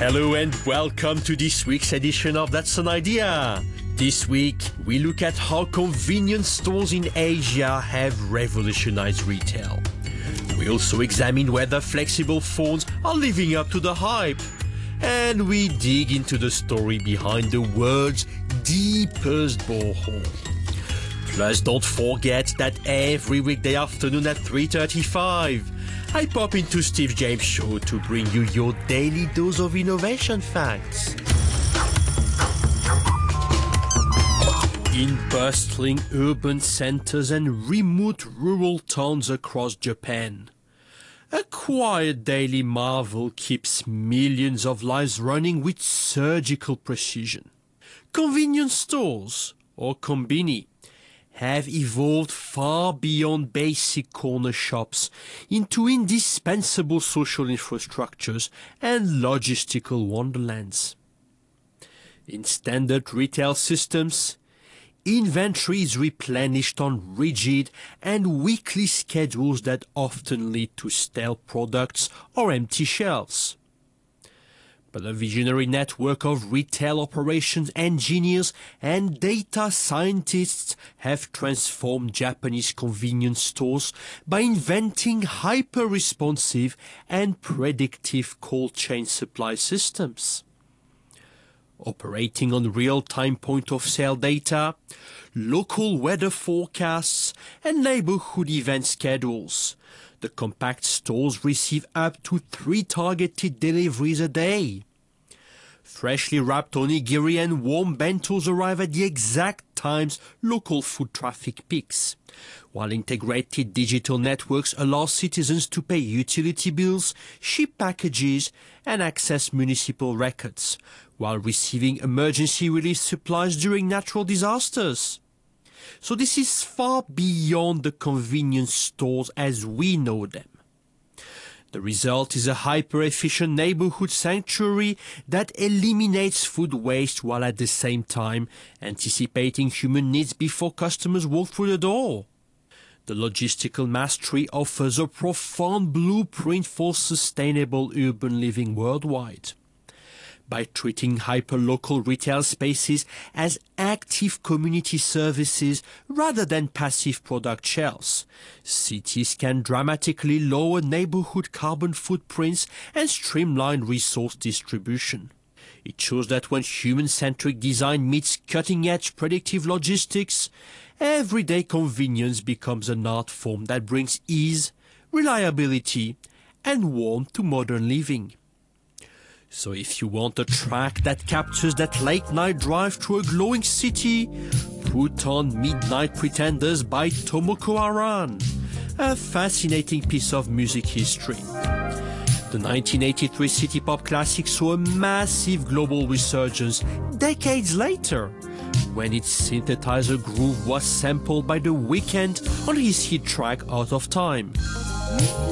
Hello and welcome to this week's edition of That's an Idea. This week, we look at how convenience stores in Asia have revolutionized retail. We also examine whether flexible phones are living up to the hype. And we dig into the story behind the world's deepest borehole. Plus, don't forget that every weekday afternoon at 3:35, I pop into Steve James' show to bring you your daily dose of innovation facts. In bustling urban centers and remote rural towns across Japan, a quiet daily marvel keeps millions of lives running with surgical precision. Convenience stores, or konbini, have evolved far beyond basic corner shops into indispensable social infrastructures and logistical wonderlands. In standard retail systems, inventory is replenished on rigid and weekly schedules that often lead to stale products or empty shelves. But a visionary network of retail operations engineers and data scientists have transformed Japanese convenience stores by inventing hyper-responsive and predictive cold chain supply systems. Operating on real-time point-of-sale data, local weather forecasts, and neighborhood event schedules, the compact stores receive up to 3 targeted deliveries a day. Freshly wrapped onigiri and warm bentos arrive at the exact times local food traffic peaks, while integrated digital networks allow citizens to pay utility bills, ship packages, and access municipal records, while receiving emergency relief supplies during natural disasters. So this is far beyond the convenience stores as we know them. The result is a hyper-efficient neighborhood sanctuary that eliminates food waste while at the same time anticipating human needs before customers walk through the door. The logistical mastery offers a profound blueprint for sustainable urban living worldwide. By treating hyperlocal retail spaces as active community services rather than passive product shelves, cities can dramatically lower neighborhood carbon footprints and streamline resource distribution. It shows that when human-centric design meets cutting-edge predictive logistics, everyday convenience becomes an art form that brings ease, reliability, and warmth to modern living. So if you want a track that captures that late-night drive through a glowing city, put on Midnight Pretenders by Tomoko Aran, a fascinating piece of music history. The 1983 city pop classic saw a massive global resurgence decades later, when its synthesizer groove was sampled by The Weeknd on his hit track Out of Time.